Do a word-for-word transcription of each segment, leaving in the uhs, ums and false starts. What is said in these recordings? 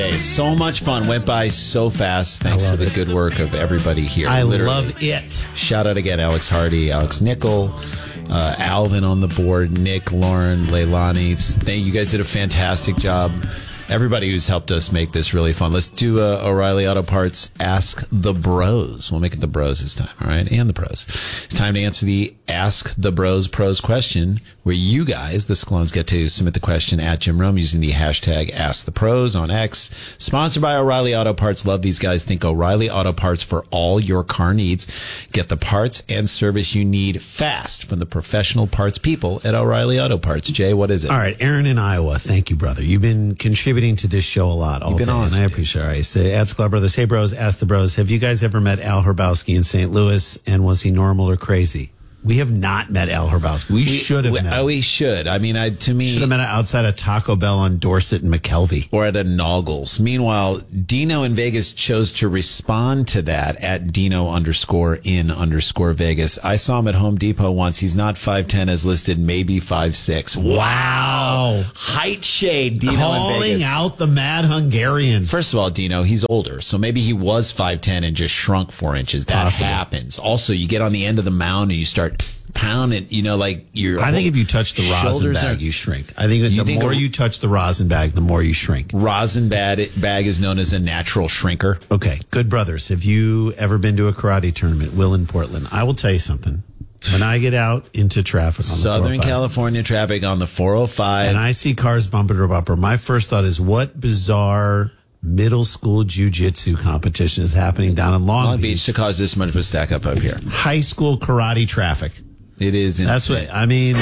Hey, so much fun. Went by so fast thanks to the it. good work of everybody here. I Literally. love it. Shout out again, Alex Hardy, Alex Nickel, uh, Alvin on the board, Nick, Lauren, Leilani. Thank you guys did a fantastic job. Everybody who's helped us make this really fun. Let's do uh, O'Reilly Auto Parts Ask the Bros. We'll make it the Bros this time, all right? And the Pros. It's time to answer the Ask the Bros Pros question, where you guys, the Scalones, get to submit the question at Jim Rome using the hashtag Ask the Pros on X. Sponsored by O'Reilly Auto Parts. Love these guys. Think O'Reilly Auto Parts for all your car needs. Get the parts and service you need fast from the professional parts people at O'Reilly Auto Parts. Jay, what is it? All right, Aaron in Iowa. Thank you, brother. You've been contributing to this show a lot all You've been day, awesome. and I appreciate it. All right, say, Ask Club Brothers. Hey, bros, ask the bros. Have you guys ever met Al Herbowski in Saint Louis, and was he normal or crazy? We have not met Al Herbowski. We, we should have we, met him. Oh, we should. I mean, I, to me... Should have met him outside of Taco Bell on Dorset and McKelvey. Or at a Noggles. Meanwhile, Dino in Vegas chose to respond to that at Dino underscore in underscore Vegas. I saw him at Home Depot once. He's not five ten as listed, maybe five six. Wow. Height shade, Dino in Calling Vegas. out the mad Hungarian. First of all, Dino, he's older, so maybe he was five ten and just shrunk four inches. That Possible. happens. Also, you get on the end of the mound and you start pounding, you know, like your I think if you touch the rosin shoulders bag, are- you shrink. I think You the think more a- you touch the rosin bag, the more you shrink. rosin bag, bag is known as a natural shrinker. Okay, good brothers. Have you ever been to a karate tournament? Will in Portland. I will tell you something. When I get out into traffic on the Southern four oh five, California traffic on the four oh five. and I see cars bumper to bumper, my first thought is, what bizarre middle school jujitsu competition is happening down in Long, Long Beach? Beach to cause this much of a stack up up here. High school karate traffic. It is insane. That's what I mean.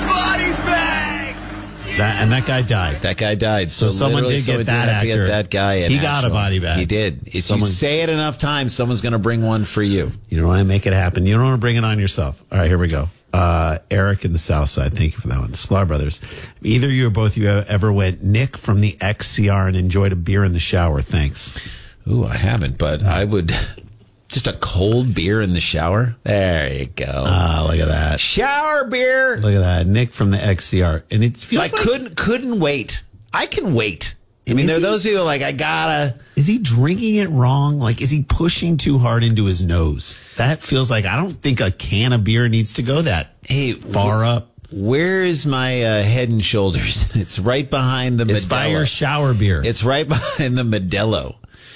That, and that guy died. That guy died. So, So someone literally did get someone that have to actor. get that guy. An He got a actual- body bag. He did. If Someone- you say it enough times, someone's going to bring one for you. You don't want to make it happen. You don't want to bring it on yourself. All right, here we go. Uh, Eric in the South Side. Thank you for that one. Sklar Brothers. Either you or both of you ever went Nick from the X C R and enjoyed a beer in the shower? Thanks. Ooh, I haven't, but I would. Just a cold beer in the shower. There you go. Ah, look at that. Shower beer. Look at that. Nick from the X C R. And it feels I like, couldn't couldn't wait. I can wait. I mean, Is there are he- those people like I gotta. is he drinking it wrong? Like, is he pushing too hard into his nose? That feels like, I don't think a can of beer needs to go that Hey, far up. Where is my uh, Head and Shoulders? It's right behind the It's Modelo. by your shower beer. It's right behind the Modelo.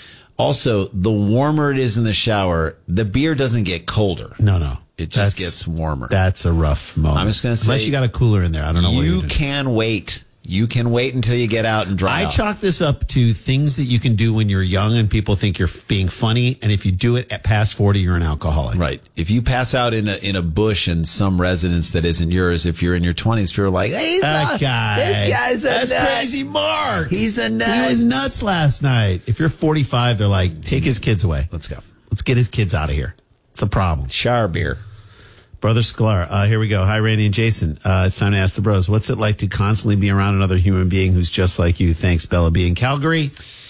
Also, the warmer it is in the shower, the beer doesn't get colder. no, no. It just That's- gets warmer. That's a rough moment. I'm just gonna say- Unless you got a cooler in there. I don't know what you're You doing. can wait. You can wait until you get out and dry I out. chalk this up to things that you can do when you're young and people think you're f- being funny. And if you do it at past forty, you're an alcoholic. Right. If you pass out in a in a bush in some residence that isn't yours, if you're in your twenties, people are like, "Hey, That look, guy. this guy's a That's nut. crazy Mark. He's a He nut." was nuts last night. If you're forty-five, they're like, take his kids away. Let's go. Let's get his kids out of here. It's a problem. Shower beer. Brother Sklar, uh, here we go. Hi, Randy and Jason. Uh, it's time to ask the bros. What's it like to constantly be around another human being who's just like you? Thanks, Bella B. in Calgary.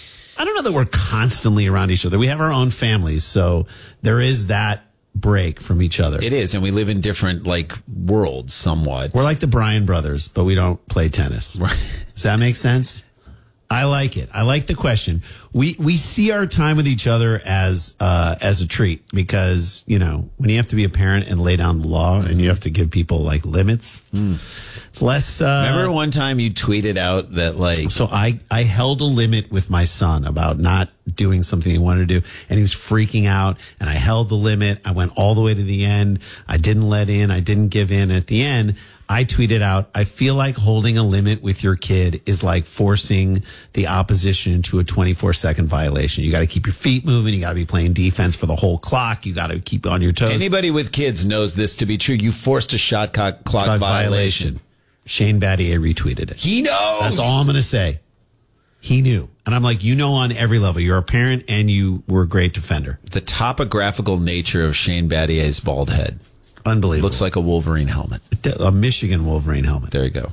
I don't know that we're constantly around each other. We have our own families, so there is that break from each other. It is, and we live in different like worlds somewhat. We're like the Bryan brothers, but we don't play tennis. Right. Does that make sense? I like it. I like the question. We we see our time with each other as uh, as a treat because, you know, when you have to be a parent and lay down the law and you have to give people like limits, it's less. Uh, Remember one time you tweeted out that like so I, I held a limit with my son about not doing something he wanted to do, and he was freaking out, and I held the limit. I went all the way to the end. I didn't let in. I didn't give in. At the end, I tweeted out, I feel like holding a limit with your kid is like forcing the opposition into a twenty-four second violation. You got to keep your feet moving. You got to be playing defense for the whole clock. You got to keep on your toes. anybody with kids knows this to be true. You forced a shot clock, clock Clock violation. Shane Battier retweeted it. He knows. That's all I'm going to say. He knew. And I'm like, you know, on every level, you're a parent and you were a great defender. The topographical nature of Shane Battier's bald head Unbelievable. looks like a Wolverine helmet. a Michigan Wolverine helmet. There you go.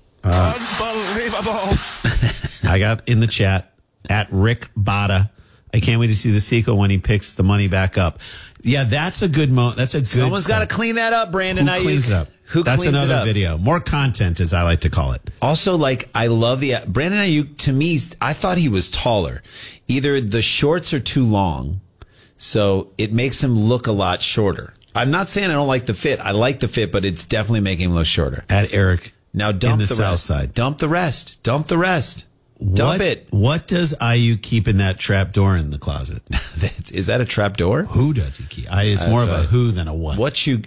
Unbelievable. I got in the chat at Rick Bada. I can't wait to see the sequel when he picks the money back up. Yeah, that's a good mo. That's a good. Someone's got to clean that up, Brandon. Who Ayuk. cleans it up? Who That's cleans it another up? video. More content, as I like to call it. Also, like, I love the Brandon Ayuk. To me, I thought he was taller. Either the shorts are too long, so it makes him look a lot shorter. I'm not saying I don't like the fit. I like the fit, but it's definitely making him look shorter. At Eric Now dump in the, the South rest. Side. Dump the rest. Dump the rest. Dump what, it. What does Ayuk keep in that trap door in the closet? Is that a trap door? Who does he keep? I, it's more of a right. who than a what. What you?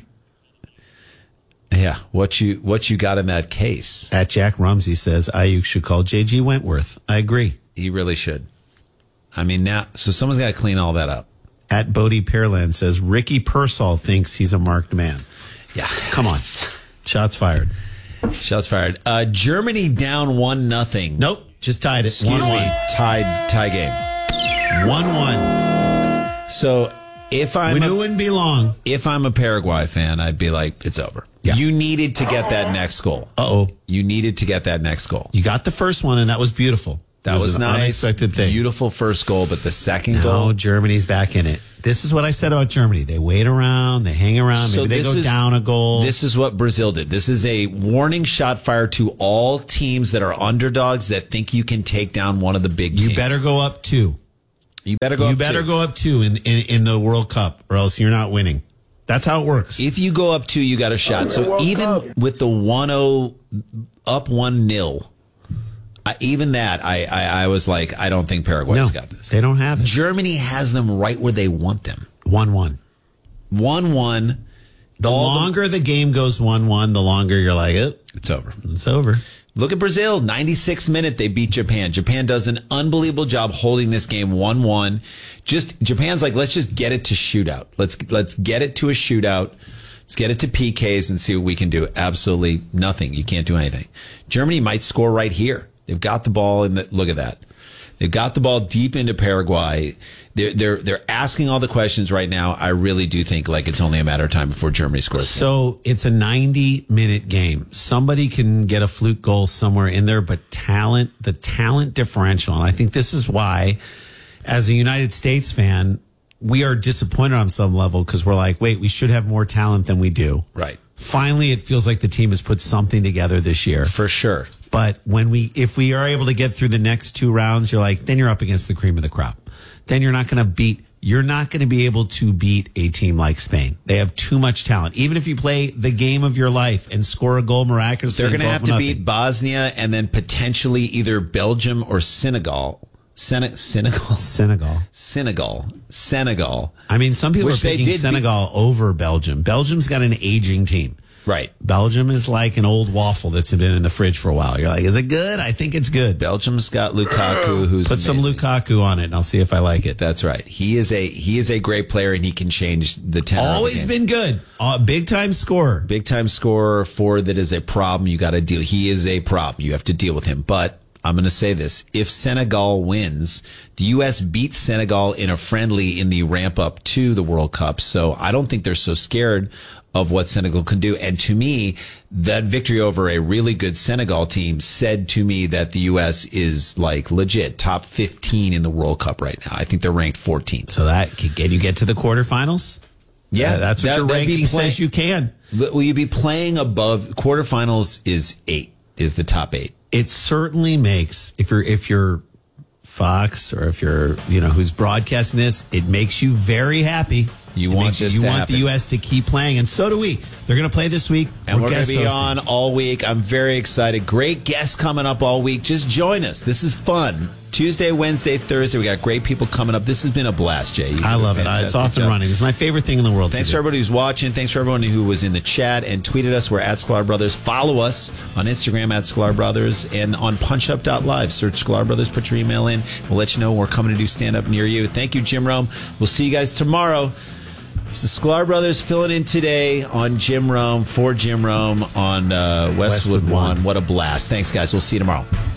Yeah, what you what you got in that case? At Jack Rumsey says Ayuk should call J G Wentworth. I agree. He really should. I mean, now, so someone's got to clean all that up. At Bodie Pearland says Ricky Pearsall thinks he's a marked man. Yeah, Come on. Shots fired. shots fired. Uh, Germany down one nothing. Nope. Just tied it. Excuse one, me, tied tie game. One one. So if I'm We knew a, it wouldn't be long. if I'm a Paraguay fan, I'd be like, it's over. Yeah. You needed to get that next goal. Uh-oh. You needed to get that next goal. You got the first one, and that was beautiful. That It was, an nice, unexpected thing. beautiful first goal, but the second No, goal. Germany's back in it. This is what I said about Germany. They wait around, they hang around, So maybe they this go is- down a goal. This is what Brazil did. This is a warning shot fired to all teams that are underdogs that think you can take down one of the big you teams. better go up two. You better go. You up better two. go up two in, in in the World Cup, or else you're not winning. That's how it works. If you go up two, you got a shot. So even with the one oh up one nil, I, even that, I, I I was like, I don't think Paraguay's no, got this. they don't have it. Germany has them right where they want them. One one. One one. The longer the game goes one one, the longer you're like, oh, It's over. it's over. Look at Brazil, ninety-sixth minute, they beat Japan. Japan does an unbelievable job holding this game one one. Just Japan's like, let's just get it to shootout. Let's let's get it to a shootout. Let's get it to P Ks and see what we can do. Absolutely nothing. You can't do anything. Germany might score right here. They've got the ball in the look at that. They've got the ball deep into Paraguay. They're they're they're asking all the questions right now. I really do think like it's only a matter of time before Germany scores. So it's a ninety minute game. Somebody can get a fluke goal somewhere in there, but talent, the talent differential. And I think this is why, as a United States fan, we are disappointed on some level because we're like, wait, we should have more talent than we do. Right. Finally, it feels like the team has put something together this year. For sure. But when we, if we are able to get through the next two rounds, you're like, then you're up against the cream of the crop. Then you're not going to beat, you're not going to be able to beat a team like Spain. They have too much talent. Even if you play the game of your life and score a goal miraculously, They're going to and have go to up beat nothing. Bosnia and then potentially either Belgium or Senegal. Sen- Senegal. Senegal. Senegal. Senegal. I mean, some people Which are they picking did Senegal over Belgium. Belgium's got an aging team. Right. Belgium is like an old waffle that's been in the fridge for a while. You're like, is it good? I think it's good. Belgium's got Lukaku, who's Put some amazing. Lukaku on it, and I'll see if I like it. That's right. He is a he is a great player, and he can change the tenor. Always of the game. been good. Uh, big time scorer. Big time scorer. Forward that is a problem. You got to deal. He is a problem. You have to deal with him. But I'm going to say this: if Senegal wins, the U S beats Senegal in a friendly in the ramp up to the World Cup. So I don't think they're so scared of what Senegal can do. And to me, that victory over a really good Senegal team said to me that the U S is like legit top fifteen in the World Cup right now. I think they're ranked fourteenth. So that can you get to the quarterfinals? Yeah, Uh, that's what that- your that'd be ranking play- says you can. But will you be playing above quarterfinals? Is eight is the top eight. It certainly makes if you're if you're Fox or if you're you know who's broadcasting this, it makes you very happy. You It want makes you, this you to want happen. the U S to keep playing, and so do we. They're going to play this week, And we're, going guest to be hosting. on all week. I'm very excited. Great guests coming up all week. Just join us. This is fun. Tuesday, Wednesday, Thursday. We got great people coming up. This has been a blast, Jay. You I did a love it. I- It's fantastic off and job. running. This is my favorite thing in the world. Thanks to for do. everybody who's watching. Thanks for everyone who was in the chat and tweeted us. We're at Sklar Brothers. Follow us on Instagram at Sklar Brothers and on punchup dot live. Search Sklar Brothers. Put your email in. We'll let you know when we're coming to do stand-up near you. Thank you, Jim Rome. We'll see you guys tomorrow. This is Sklar Brothers filling in today on Jim Rome, for Jim Rome on uh, Westwood, Westwood One. One. What a blast. Thanks, guys. We'll see you tomorrow.